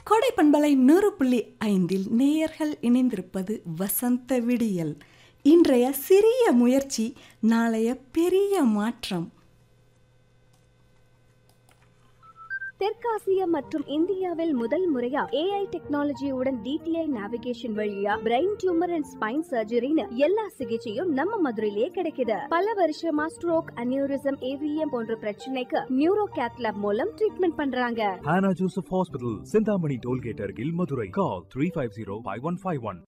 கோடை பண்பலை 100.5 நேயர்கள் இணைந்திருப்பது வசந்த விடியல். இன்றைய சிறிய முயற்சி நாளைய பெரிய மாற்றம். தெற்காசியா மற்றும் இந்தியாவில் முதல் முறையா AI டெக்னாலஜியுடன் DTI நேவிகேஷன் வழியா பிரெயின் டியூமர் அண்ட் ஸ்பைன் சர்ஜரின்னு எல்லா சிகிச்சையும் நம்ம மதுரையிலேயே கிடைக்குது. பல வருஷமா ஸ்ட்ரோக், அனியூரிசம், AVM போன்ற பிரச்சனைக்கு நியூரோ கேத்லாப் மூலம் ட்ரீட்மெண்ட் பண்றாங்க. Hannah Joseph Hospital, Sindhamani Tollgate, Argil, Madurai. Call 350-5151.